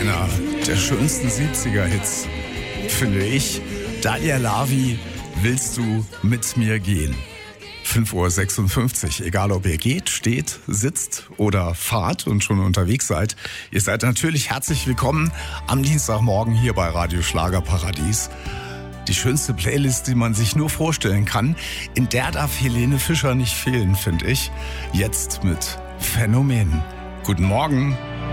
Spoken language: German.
einer der schönsten 70er-Hits, finde ich. Dalia Lavi, willst du mit mir gehen? 5:56 Uhr, egal ob ihr geht, steht, sitzt oder fahrt und schon unterwegs seid. Ihr seid natürlich herzlich willkommen am Dienstagmorgen hier bei Radio Schlagerparadies. Die schönste Playlist, die man sich nur vorstellen kann. In der darf Helene Fischer nicht fehlen, finde ich. Jetzt mit Phänomen. Guten Morgen.